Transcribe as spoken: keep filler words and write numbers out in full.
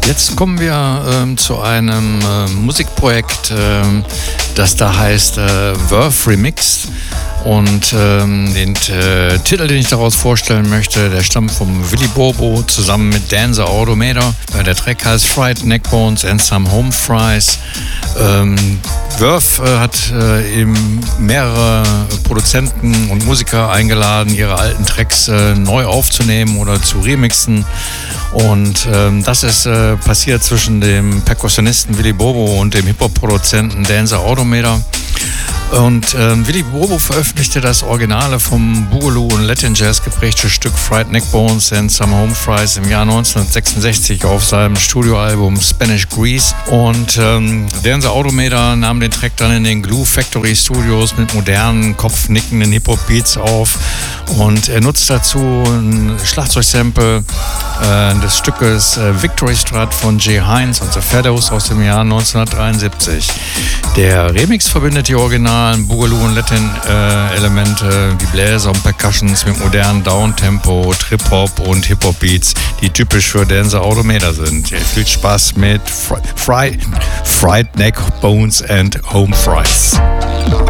Jetzt kommen wir ähm, zu einem äh, Musikprojekt, ähm, das da heißt äh, Verve Remix. Und ähm, den äh, Titel, den ich daraus vorstellen möchte, der stammt vom Willy Bobo zusammen mit Dan the Automator. Äh, der Track heißt Fried Neckbones and Some Home Fries. Ähm, Verve äh, hat äh, eben mehrere Produzenten und Musiker eingeladen, ihre alten Tracks äh, neu aufzunehmen oder zu remixen. Und ähm, das ist äh, passiert zwischen dem Perkussionisten Willy Bobo und dem Hip-Hop-Produzenten Dan the Automator. Und ähm, Willy Bobo veröffentlichte das Originale vom Boogaloo und Latin Jazz geprägte Stück Fried Neckbones and Some Home Fries im Jahr neunzehnhundertsechsundsechzig auf seinem Studioalbum Spanish Grease. Und ähm, Dan the Automator nahm den Track dann in den Glue Factory Studios mit modernen, kopfnickenden Hip-Hop-Beats auf. Und er nutzt dazu ein Schlagzeugsample äh, des Stückes äh, Victory Strut von Jay Hines und The Shadows aus dem Jahr neunzehnhundertdreiundsiebzig. Der Remix verbindet die originalen Boogaloo und Latin-Elemente äh, wie Bläser und Percussions mit modernen Downtempo, Trip-Hop und Hip-Hop-Beats, die typisch für Dan the Automator sind. Ja, viel Spaß mit Fri- Fri- Fried Neck Bones and Home Fries.